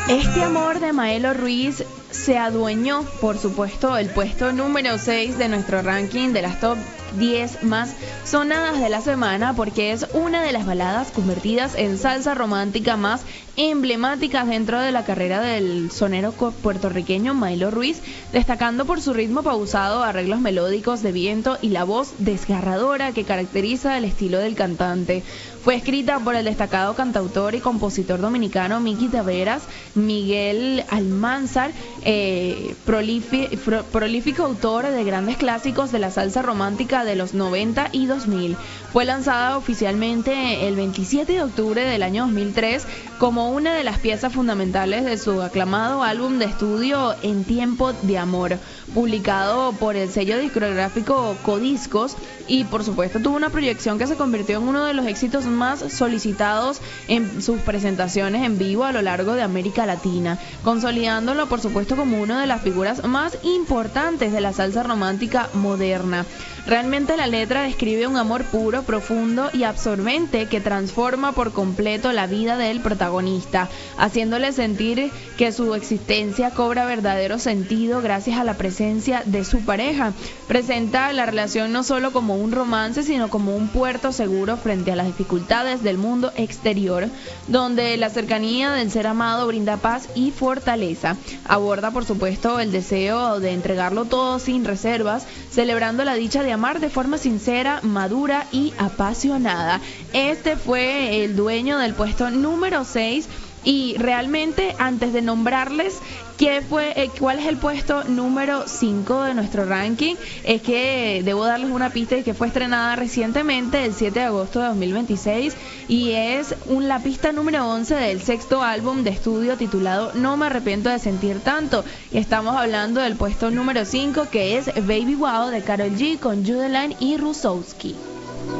Este amor de Maelo Ruiz se adueñó, por supuesto, el puesto número 6 de nuestro ranking de las top 10 más sonadas de la semana, porque es una de las baladas convertidas en salsa romántica más emblemáticas dentro de la carrera del sonero puertorriqueño Maelo Ruiz, destacando por su ritmo pausado, arreglos melódicos de viento y la voz desgarradora que caracteriza el estilo del cantante. Fue escrita por el destacado cantautor y compositor dominicano Mickey Taveras, Miguel Almanzar, prolífico autor de grandes clásicos de la salsa romántica de los 90 y 2000. Fue lanzada oficialmente el 27 de octubre del año 2003 como una de las piezas fundamentales de su aclamado álbum de estudio En Tiempo de Amor, publicado por el sello discográfico Codiscos, y por supuesto tuvo una proyección que se convirtió en uno de los éxitos más solicitados en sus presentaciones en vivo a lo largo de América Latina, consolidándolo por supuesto como una de las figuras más importantes de la salsa romántica moderna. Realmente la letra describe un amor puro, profundo y absorbente que transforma por completo la vida del protagonista, haciéndole sentir que su existencia cobra verdadero sentido gracias a la presencia de su pareja. Presenta la relación no solo como un romance, sino como un puerto seguro frente a las dificultades del mundo exterior, donde la cercanía del ser amado brinda paz y fortaleza. Aborda, por supuesto, el deseo de entregarlo todo sin reservas, celebrando la dicha de amar de forma sincera, madura y apasionada. Este fue el dueño del puesto número 6. Y realmente, antes de nombrarles cuál es el puesto número 5 de nuestro ranking, es que debo darles una pista de que fue estrenada recientemente, el 7 de agosto de 2026, y es la pista número 11 del sexto álbum de estudio titulado No me arrepiento de sentir tanto. Y estamos hablando del puesto número 5, que es Baby Wow de Karol G con Judeline y Rusowski.